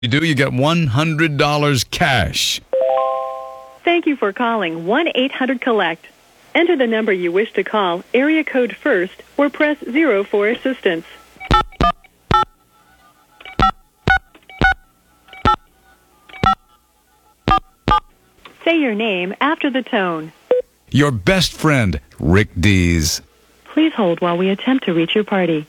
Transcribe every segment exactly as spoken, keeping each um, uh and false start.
you do, you get one hundred dollars cash. Thank you for calling one eight hundred collect. Enter the number you wish to call, area code first, or press zero for assistance. Say your name after the tone. Your best friend, Rick Dees. Please hold while we attempt to reach your party.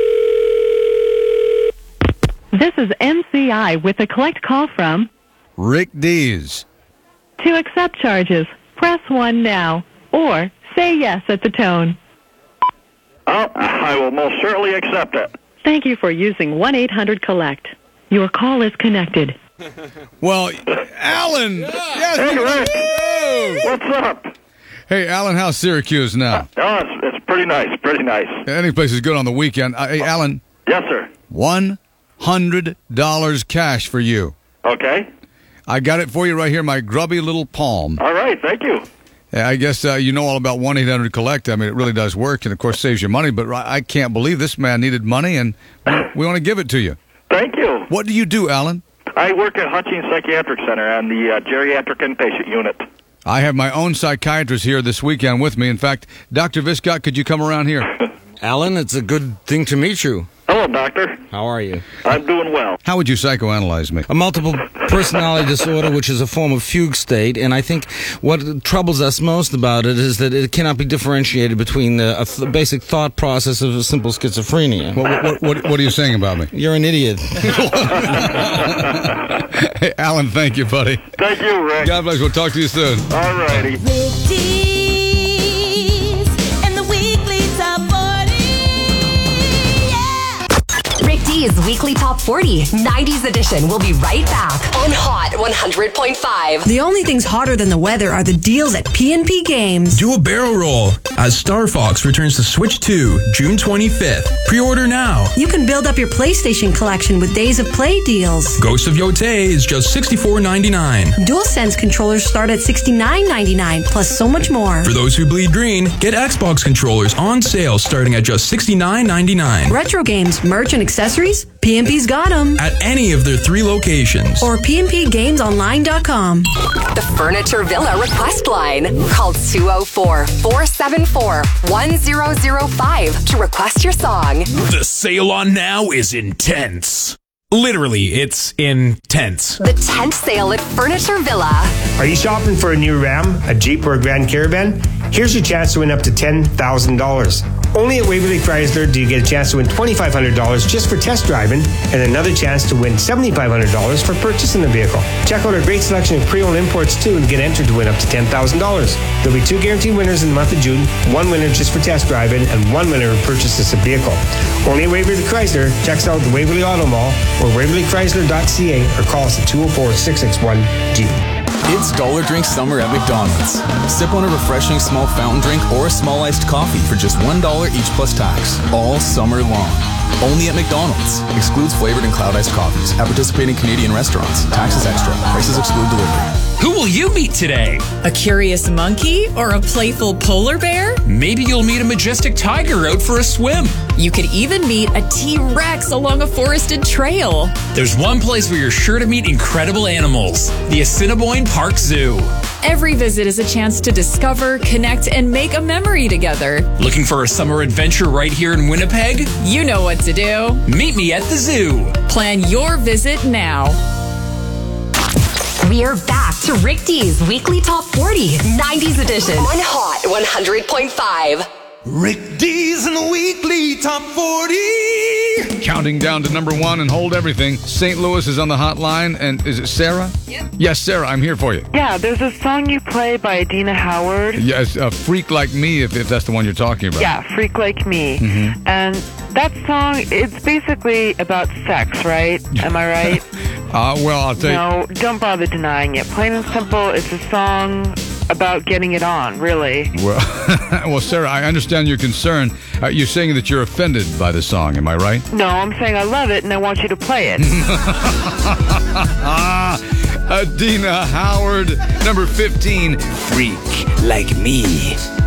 This is M C I with a collect call from Rick Dees. To accept charges, press one now, or say yes at the tone. Oh, I will most certainly accept it. Thank you for using one eight hundred collect. Your call is connected. Well, Alan! Yes, Hey, Rick. Woo! What's up? Hey, Alan, how's Syracuse now? Oh, it's, it's pretty nice, pretty nice. Any place is good on the weekend. Uh, hey, Alan, Yes, sir. one hundred dollars cash for you. Okay. I got it for you right here, my grubby little palm. All right, thank you. Yeah, I guess uh, you know all about one eight hundred collect. I mean, it really does work and, of course, saves you money. But I can't believe this man needed money, and we want to give it to you. Thank you. What do you do, Alan? I work at Hutchings Psychiatric Center on the uh, geriatric inpatient unit. I have my own psychiatrist here this weekend with me. In fact, Doctor Viscott, could you come around here? Alan, it's a good thing to meet you. Hello, doctor. How are you? I'm doing well. How would you psychoanalyze me? A multiple personality disorder, which is a form of fugue state, and I think what troubles us most about it is that it cannot be differentiated between the a th- basic thought process of a simple schizophrenia. What, what, what, what are you saying about me? You're an idiot. Hey, Alan, thank you, buddy. Thank you, Rick. God bless. We'll talk to you soon. All righty. Rick Dees and the Weekly Top forty. Yeah! Rick Dees Weekly Top forty, nineties edition. We'll be right back on Hot one hundred point five. The only things hotter than the weather are the deals at P and P Games. Do a barrel roll as Star Fox returns to Switch two June twenty-fifth. Pre-order now. You can build up your PlayStation collection with Days of Play deals. Ghost of Yotei is just sixty-four ninety-nine. DualSense controllers start at sixty-nine ninety-nine, plus so much more. For those who bleed green, get Xbox controllers on sale starting at just sixty-nine ninety-nine. Retro games, merch, and accessories? P and P's got them. At any of their three locations. Or P and P games online dot com. The Furniture Villa request line. Call two oh four, four seven four, one zero zero five to request your song. The sale on now is intense. Literally, it's intense. The tent sale at Furniture Villa. Are you shopping for a new Ram, a Jeep, or a Grand Caravan? Here's your chance to win up to ten thousand dollars. Only at Waverly Chrysler do you get a chance to win twenty-five hundred dollars just for test driving and another chance to win seventy-five hundred dollars for purchasing the vehicle. Check out our great selection of pre-owned imports too and get entered to win up to ten thousand dollars. There'll be two guaranteed winners in the month of June, one winner just for test driving and one winner who purchases a vehicle. Only at Waverly Chrysler. Check us out at the Waverly Auto Mall or waverly chrysler dot c a or call us at two oh four, six six one, Jeep. It's Dollar Drink Summer at McDonald's. Sip on a refreshing small fountain drink or a small iced coffee for just one dollar each plus tax. All summer long. Only at McDonald's. Excludes flavored and cloud iced coffees. At participating Canadian restaurants. Taxes extra. Prices exclude delivery. Who will you meet today? A curious monkey or a playful polar bear? Maybe you'll meet a majestic tiger out for a swim. You could even meet a T-Rex along a forested trail. There's one place where you're sure to meet incredible animals. The Assiniboine Park Zoo. Every visit is a chance to discover, connect, and make a memory together. Looking for a summer adventure right here in Winnipeg? You know what to do. Meet me at the zoo. Plan your visit now. We are back to Rick Dees Weekly Top forty, nineties edition on Hot one hundred point five. Rick Dees in the Weekly Top forty. Counting down to number one and hold everything. Saint Louis is on the hotline, and is it Sarah? Yep. Yes, Sarah, I'm here for you. Yeah, there's a song you play by Adina Howard. Yes, a Freak Like Me, if, if that's the one you're talking about. Yeah, Freak Like Me. Mm-hmm. And that song, it's basically about sex, right? Am I right? uh, well, I'll tell you. No, don't bother denying it. Plain and simple, it's a song about getting it on, really. Well, well, Sarah, I understand your concern. Uh, you're saying that you're offended by the song, am I right? No, I'm saying I love it and I want you to play it. Adina Howard, number fifteen, Freak Like Me.